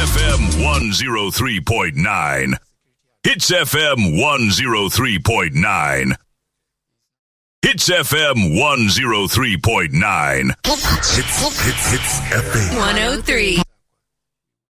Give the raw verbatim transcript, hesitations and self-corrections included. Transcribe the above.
F M one oh three point nine. Hits F M one oh three point nine. Hits F M one oh three point nine. Hits, hits, hits F M one oh three.